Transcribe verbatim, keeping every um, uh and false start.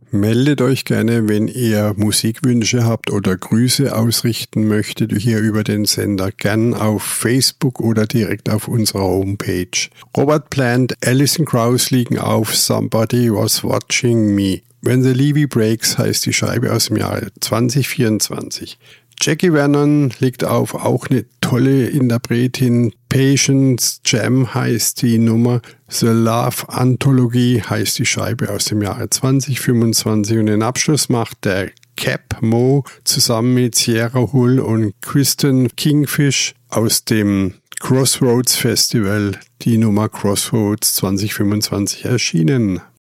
Meldet euch gerne, wenn ihr Musikwünsche habt oder Grüße ausrichten möchtet, hier über den Sender, gern auf Facebook oder direkt auf unserer Homepage. Robert Plant, Alison Krauss liegen auf Somebody Was Watching Me. When the Levee Breaks heißt die Scheibe aus dem Jahre zwanzig vierundzwanzig. Jackie Vernon liegt auf, auch eine tolle Interpretin. Patience Jam heißt die Nummer. The Love Anthology heißt die Scheibe aus dem Jahre zwanzig fünfundzwanzig. Und den Abschluss macht der Cap Mo zusammen mit Sierra Hull und Kristen Kingfish aus dem Crossroads Festival. Die Nummer Crossroads zwanzig fünfundzwanzig erschienen.